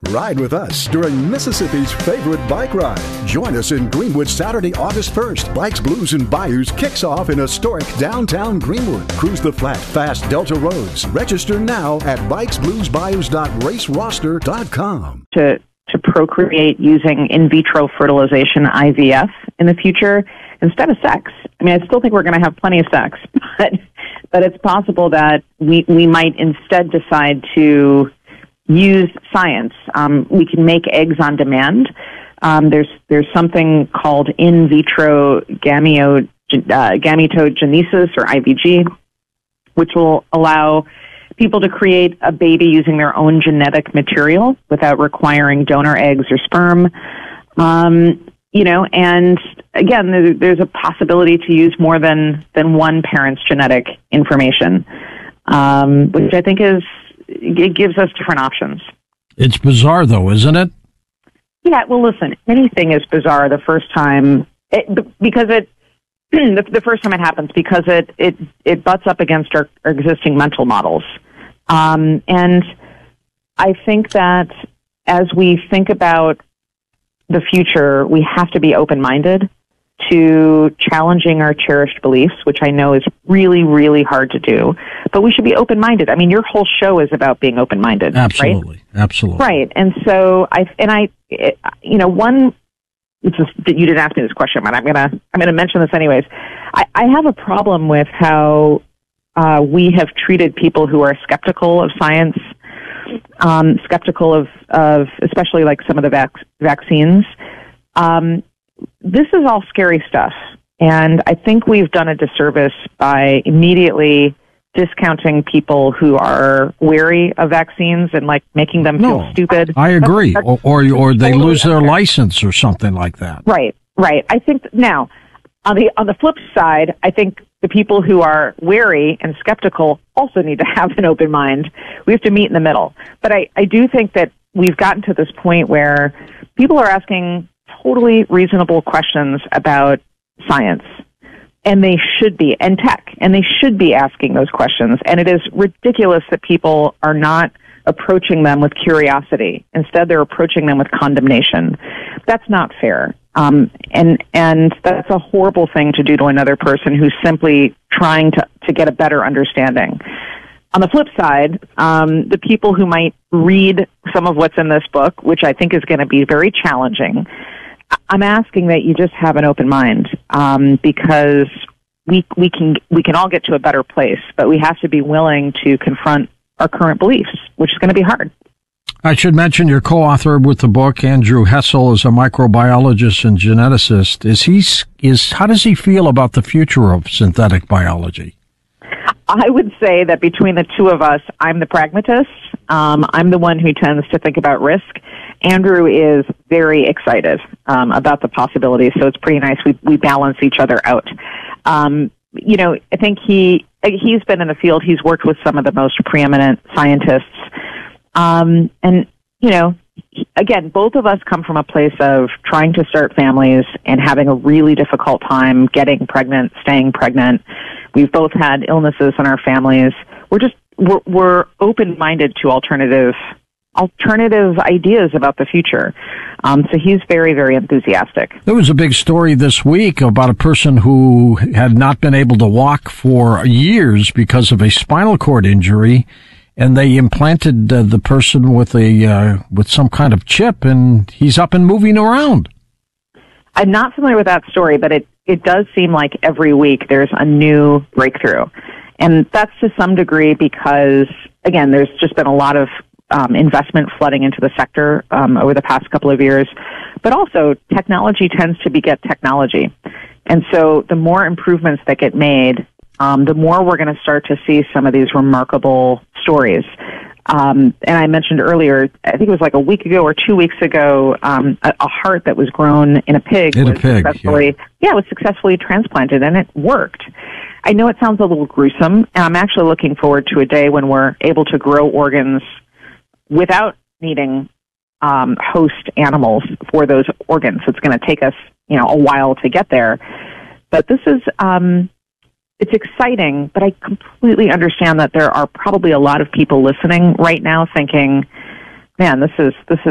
Ride with us during Mississippi's favorite bike ride. Join us in Greenwood Saturday, August 1st. Bikes, Blues, and Bayous kicks off in historic downtown Greenwood. Cruise the flat, fast Delta roads. Register now at bikesbluesbayous.raceroster.com. To procreate using in vitro fertilization, IVF, in the future instead of sex. I mean, I still think we're going to have plenty of sex, but it's possible that we might instead decide to use science. We can make eggs on demand. There's something called in vitro gametogenesis, or IVG, which will allow people to create a baby using their own genetic material without requiring donor eggs or sperm. And again, there's a possibility to use more than one parent's genetic information, which I think it gives us different options. It's bizarre, though, isn't it? Yeah, well, listen, anything is bizarre the first time, the first time it happens, because it butts up against our existing mental models. And I think that as we think about the future, we have to be open-minded to challenging our cherished beliefs, which I know is really, really hard to do. But we should be open-minded. I mean, your whole show is about being open-minded. Absolutely, right? Absolutely. Right. And so you didn't ask me this question, but I'm gonna mention this anyways. I have a problem with how we have treated people who are skeptical of science, skeptical of especially like some of the vaccines. This is all scary stuff, and I think we've done a disservice by immediately discounting people who are wary of vaccines and like making them feel stupid. I agree, or they lose their license or something like that. Right. I think now on the flip side, I think the people who are wary and skeptical also need to have an open mind. We have to meet in the middle. But I do think that we've gotten to this point where people are asking totally reasonable questions about science, and they should be, and tech, and they should be asking those questions. And it is ridiculous that people are not approaching them with curiosity. Instead, they're approaching them with condemnation. That's not fair. And that's a horrible thing to do to another person who's simply trying to get a better understanding. On the flip side, the people who might read some of what's in this book, which I think is going to be very challenging, I'm asking that you just have an open mind, because we can all get to a better place, but we have to be willing to confront our current beliefs, which is going to be hard. I should mention your co-author with the book, Andrew Hessel, is a microbiologist and geneticist. How does he feel about the future of synthetic biology? I would say that between the two of us, I'm the pragmatist. I'm the one who tends to think about risk. Andrew is very excited about the possibilities, so it's pretty nice. We balance each other out. I think he's been in the field. He's worked with some of the most preeminent scientists. Again, both of us come from a place of trying to start families and having a really difficult time getting pregnant, staying pregnant. We've both had illnesses in our families. We're open-minded to alternative ideas about the future. So he's very, very enthusiastic. There was a big story this week about a person who had not been able to walk for years because of a spinal cord injury, and they implanted the person with some kind of chip, and he's up and moving around. I'm not familiar with that story, but it does seem like every week there's a new breakthrough. And that's to some degree because, again, there's just been a lot of investment flooding into the sector over the past couple of years. But also, technology tends to beget technology. And so the more improvements that get made, the more we're going to start to see some of these remarkable stories. And I mentioned earlier, I think it was like a week ago or 2 weeks ago, a heart that was grown in a pig was successfully transplanted, and it worked. I know it sounds a little gruesome, and I'm actually looking forward to a day when we're able to grow organs without needing host animals for those organs. It's going to take us, a while to get there. But this is it's exciting, but I completely understand that there are probably a lot of people listening right now thinking, man, this is